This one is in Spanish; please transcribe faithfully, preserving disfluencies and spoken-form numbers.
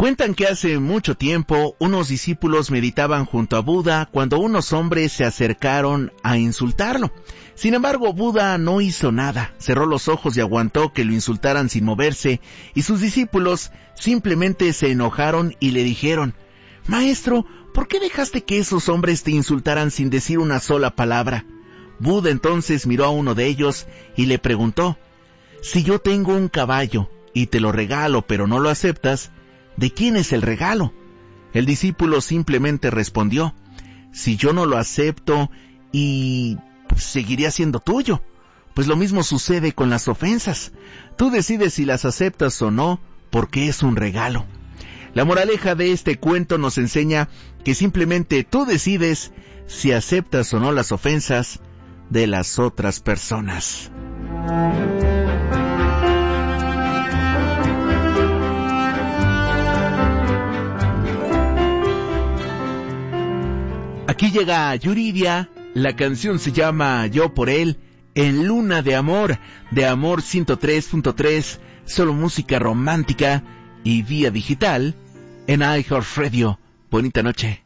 Cuentan que hace mucho tiempo unos discípulos meditaban junto a Buda cuando unos hombres se acercaron a insultarlo. Sin embargo, Buda no hizo nada, cerró los ojos y aguantó que lo insultaran sin moverse, y sus discípulos simplemente se enojaron y le dijeron: «Maestro, ¿por qué dejaste que esos hombres te insultaran sin decir una sola palabra?» Buda entonces miró a uno de ellos y le preguntó: «Si yo tengo un caballo y te lo regalo pero no lo aceptas, ¿de quién es el regalo?» El discípulo simplemente respondió: «Si yo no lo acepto y pues, seguiría siendo tuyo». Pues lo mismo sucede con las ofensas. Tú decides si las aceptas o no, porque es un regalo. La moraleja de este cuento nos enseña que simplemente tú decides si aceptas o no las ofensas de las otras personas. Aquí llega Yuridia, la canción se llama Yo por él, en Luna de Amor, de Amor ciento tres punto tres, solo música romántica y vía digital en iHeartRadio. Bonita noche.